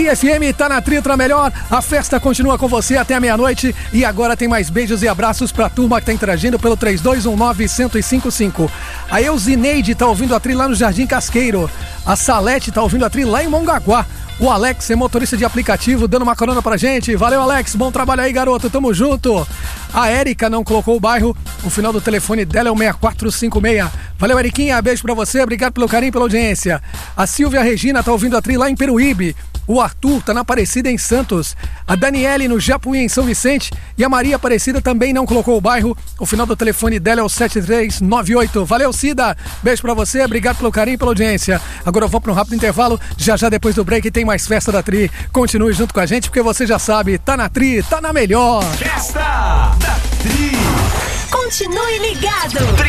Tri FM, tá na Tri, tá melhor. A festa continua com você até a meia-noite. E agora tem mais beijos e abraços pra turma que tá interagindo pelo 3219-1055. A Euzineide tá ouvindo a Tri lá no Jardim Casqueiro. A Salete tá ouvindo a Tri lá em Mongaguá. O Alex é motorista de aplicativo, dando uma carona pra gente. Valeu, Alex, bom trabalho aí, garoto, tamo junto. A Érica não colocou o bairro, o final do telefone dela é o 6456. Valeu, Eriquinha, beijo pra você, obrigado pelo carinho e pela audiência. A Silvia Regina tá ouvindo a Tri lá em Peruíbe. O Arthur tá na Aparecida em Santos. A Daniele no Japuí em São Vicente. E a Maria Aparecida também não colocou o bairro. O final do telefone dela é o 7398. Valeu, Cida. Beijo pra você. Obrigado pelo carinho e pela audiência. Agora eu vou pra um rápido intervalo. Já depois do break tem mais festa da Tri. Continue junto com a gente porque você já sabe, tá na Tri, tá na melhor. Festa da Tri. Continue ligado.